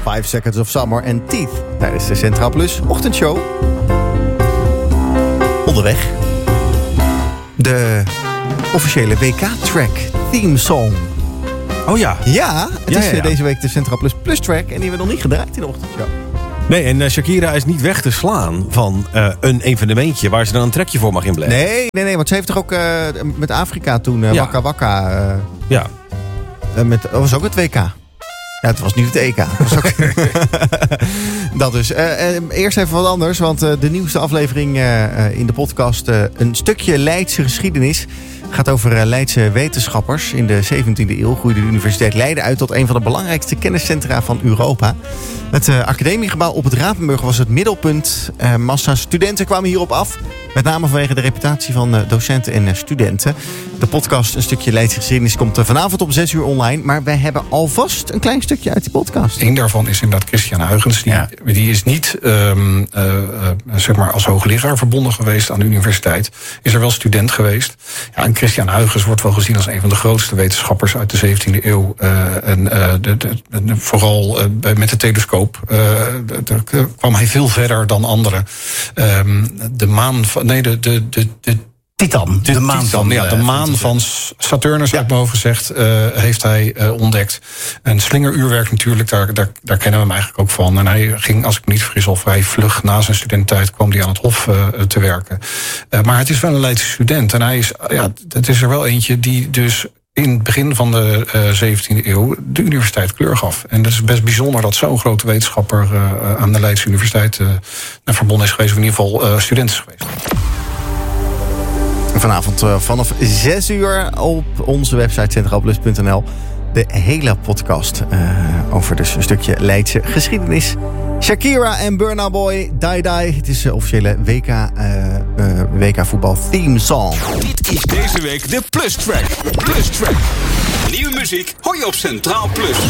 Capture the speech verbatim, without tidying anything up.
Five Seconds of Summer en Teeth tijdens de Centraal Plus ochtendshow. Onderweg. De officiële W K-track theme song. Oh ja. Ja, het ja, is ja, ja. deze week de Centraal Plus Plus track en die hebben we nog niet gedraaid in de ochtendshow. Nee, en uh, Shakira is niet weg te slaan van uh, een evenementje waar ze dan een trekje voor mag inblenden. Nee, nee, nee, want ze heeft toch ook uh, met Afrika toen uh, Ja. Waka Waka. Uh, Ja. uh, met, dat was ook het W K. Ja, het was niet het E K. Dat, was ook... dat dus. Uh, uh, eerst even wat anders, want uh, de nieuwste aflevering uh, uh, in de podcast... Uh, een stukje Leidse geschiedenis... gaat over uh, Leidse wetenschappers. In de zeventiende eeuw groeide de Universiteit Leiden uit... tot een van de belangrijkste kenniscentra van Europa. Het uh, academiegebouw op het Rapenburg was het middelpunt. Uh, massa studenten kwamen hierop af. Met name vanwege de reputatie van uh, docenten en uh, studenten. De podcast Een stukje Leidse geschiedenis komt uh, vanavond om zes uur online. Maar wij hebben alvast een klein stukje uit die podcast. Eén daarvan is inderdaad Christian Huygens. Die, Ja. die is niet um, uh, uh, zeg maar als hoogleraar verbonden geweest aan de universiteit. Is er wel student geweest. Ja, en Christian Huygens wordt wel gezien als een van de grootste wetenschappers uit de zeventiende eeuw. Uh, en uh, de, de, de, vooral uh, met de telescoop uh, de, de, kwam hij veel verder dan anderen. Um, de maan van... Nee, de... de, de, de Titan, de, De, maan Titan, van... ja, de uh, maan van Saturnus, uit mijn hoofd gezegd, uh, heeft hij uh, ontdekt. Een slingeruurwerk natuurlijk, daar, daar, daar kennen we hem eigenlijk ook van. En hij ging, als ik me niet vergis, of hij vlug na zijn studententijd kwam hij aan het hof uh, te werken. Uh, maar het is wel een Leidse student. En hij is, ja, het is er wel eentje die dus in het begin van de uh, zeventiende eeuw de universiteit kleur gaf. En dat is best bijzonder dat zo'n grote wetenschapper uh, aan de Leidse universiteit uh, verbonden is geweest, of in ieder geval uh, student is geweest. Vanavond uh, vanaf zes uur op onze website centraalplus punt n l. De hele podcast uh, over dus een stukje Leidse geschiedenis. Shakira en Burna Boy, Die Die. Het is de officiële W K, uh, uh, W K voetbal theme song. Dit is deze week de Plus Track. Plus Track. Nieuwe muziek hoor je op Centraal Plus.